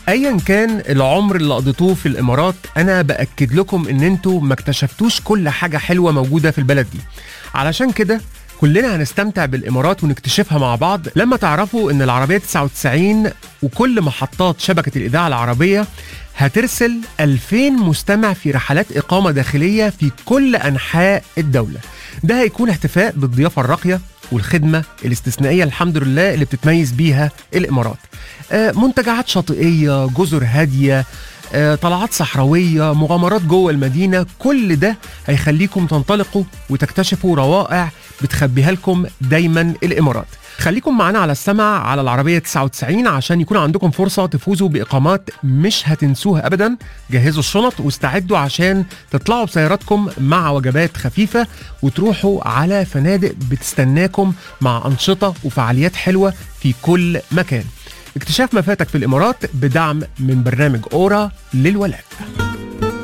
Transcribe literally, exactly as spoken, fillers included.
ايا كان العمر اللي قضيتوه في الامارات، انا باكد لكم ان انتوا ما اكتشفتوش كل حاجه حلوه موجوده في البلد دي. علشان كده كلنا هنستمتع بالامارات ونكتشفها مع بعض لما تعرفوا ان العربيه تسعة وتسعين وكل محطات شبكه الاذاعه العربيه هترسل ألفين مستمع في رحلات اقامه داخليه في كل انحاء الدوله. ده هيكون احتفاء بالضيافه الراقيه والخدمه الاستثنائيه الحمد لله اللي بتتميز بيها الامارات. آه، منتجعات شاطئيه، جزر هاديه، آه، طلعات صحراويه، مغامرات جوه المدينه، كل ده هيخليكم تنطلقوا وتكتشفوا روائع بتخبيها لكم دايما الامارات. خليكم معنا على السمع على العربيه تسعة وتسعين عشان يكون عندكم فرصه تفوزوا باقامات مش هتنسوها ابدا. جهزوا الشنط واستعدوا عشان تطلعوا بسياراتكم مع وجبات خفيفه وتروحوا على فنادق بتستناكم مع انشطه وفعاليات حلوه في كل مكان. اكتشاف ما فاتك في الامارات بدعم من برنامج اورا للولاء.